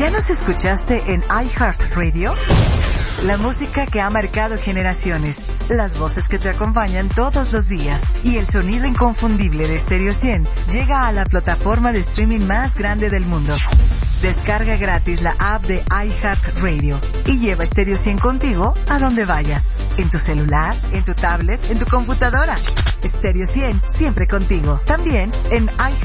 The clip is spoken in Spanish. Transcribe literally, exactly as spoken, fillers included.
¿Ya nos escuchaste en iHeartRadio? La música que ha marcado generaciones, las voces que te acompañan todos los días y el sonido inconfundible de Stereo cien llega a la plataforma de streaming más grande del mundo. Descarga gratis la app de iHeartRadio y lleva Stereo cien contigo a donde vayas. En tu celular, en tu tablet, en tu computadora. Stereo cien, siempre contigo. También en iHeartRadio.